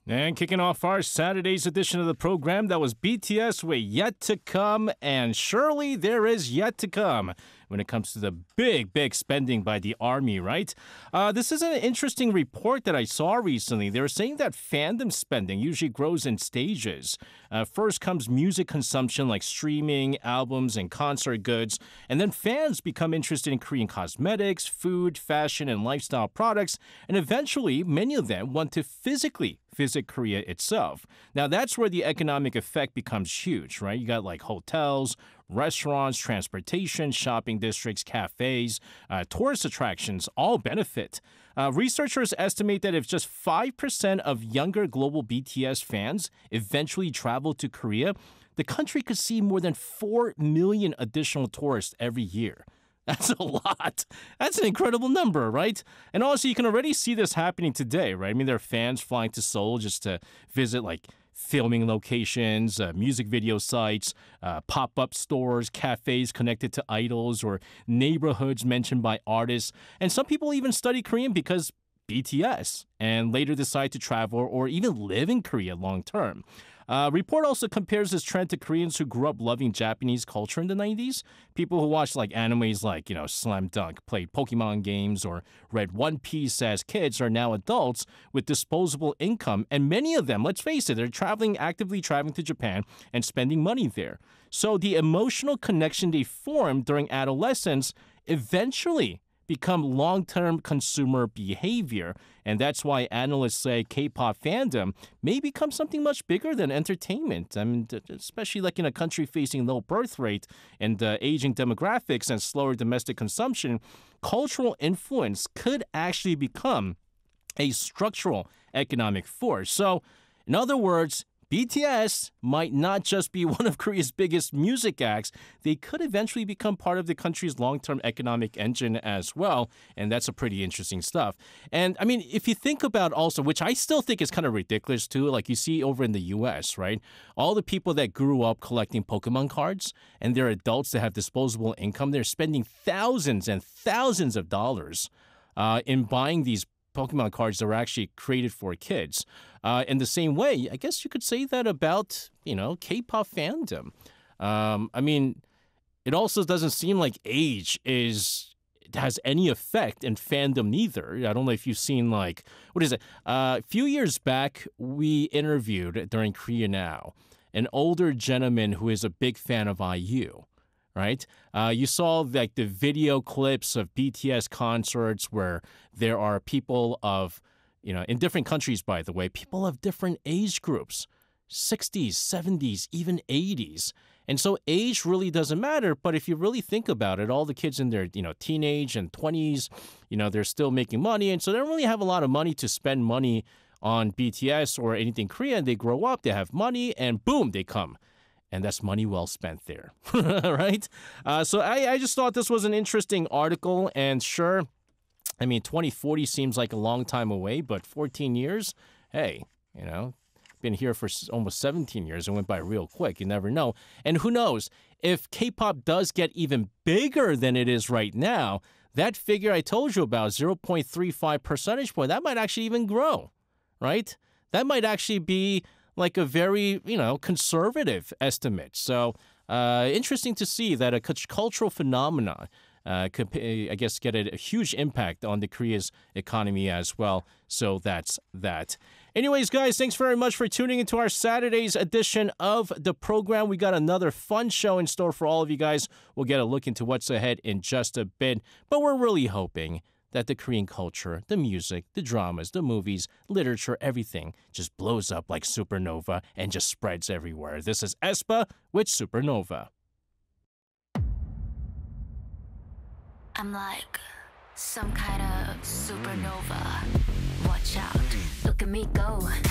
And kicking off our Saturday's edition of the program, that was BTS with Yet to Come, and surely there is yet to come when it comes to the big spending by the army, right? This is an interesting report that I saw recently. They were saying that fandom spending usually grows in stages. First comes music consumption like streaming, albums, and concert goods, and then fans become interested in Korean cosmetics, food, fashion, and lifestyle products, and eventually many of them want to physically visit Korea itself. Now, that's where the economic effect becomes huge, right? You got like hotels, restaurants, transportation, shopping districts, cafes, tourist attractions all benefit. Researchers estimate that if just 5% of younger global BTS fans eventually travel to Korea, the country could see more than 4 million additional tourists every year. That's a lot. That's an incredible number, right? And also, you can already see this happening today, right? I mean, there are fans flying to Seoul just to visit, like, filming locations, music video sites, pop-up stores, cafes connected to idols, or neighborhoods mentioned by artists. And some people even study Korean because BTS, and later decide to travel or even live in Korea long term. Report also compares this trend to Koreans who grew up loving Japanese culture in the 90s. People who watched like animes like, Slam Dunk, played Pokemon games, or read One Piece as kids are now adults with disposable income. And many of them, let's face it, they're actively traveling to Japan and spending money there. So the emotional connection they formed during adolescence eventually become long-term consumer behavior. And that's why analysts say K-pop fandom may become something much bigger than entertainment. I mean, especially like in a country facing low birth rate and aging demographics and slower domestic consumption, cultural influence could actually become a structural economic force. So, in other words, BTS might not just be one of Korea's biggest music acts, they could eventually become part of the country's long-term economic engine as well, and that's a pretty interesting stuff. And I mean, if you think about also, which I still think is kind of ridiculous too, like you see over in the US, right? All the people that grew up collecting Pokemon cards, and they're adults that have disposable income, they're spending thousands and thousands of dollars in buying these Pokemon cards that were actually created for kids. In the same way, I guess you could say that about, K-pop fandom. I mean, it also doesn't seem like age has any effect in fandom neither. I don't know if you've seen what is it? A few years back, we interviewed during Korea Now an older gentleman who is a big fan of IU. Right? You saw like the video clips of BTS concerts where there are people of, in different countries, by the way, people of different age groups, 60s, 70s, even 80s. And so age really doesn't matter. But if you really think about it, all the kids in their, teenage and 20s, they're still making money. And so they don't really have a lot of money to spend money on BTS or anything Korean. They grow up, they have money, and boom, they come. And that's money well spent there, right? So I just thought this was an interesting article. And sure, I mean, 2040 seems like a long time away, but 14 years, hey, been here for almost 17 years. It went by real quick. You never know. And who knows, if K-pop does get even bigger than it is right now, that figure I told you about, 0.35 percentage point, that might actually even grow, right? That might actually be like a very, conservative estimate. So interesting to see that a cultural phenomenon could, I guess, get a huge impact on the Korea's economy as well. So that's that. Anyways, guys, thanks very much for tuning into our Saturday's edition of the program. We got another fun show in store for all of you guys. We'll get a look into what's ahead in just a bit. But we're really hoping that the Korean culture, the music, the dramas, the movies, literature, everything just blows up like supernova and just spreads everywhere. This is aespa with Supernova. I'm like some kind of supernova. Watch out, look at me go.